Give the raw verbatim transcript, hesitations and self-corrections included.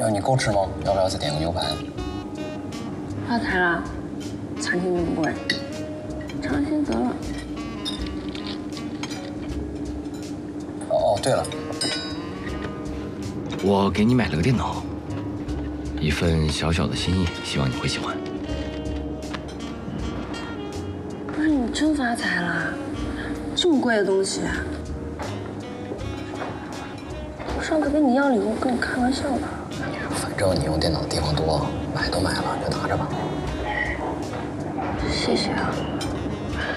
要你够吃吗？要不要再点个牛排？ 发财了，餐厅那么贵，尝鲜得了。 哦哦，对了， 我给你买了个电脑，一份小小的心意，希望你会喜欢。 不是你真发财了？这么贵的东西？我上次跟你要礼物，跟你开玩笑的。 反正你用电脑的地方多，买都买了，就拿着吧。 谢谢啊。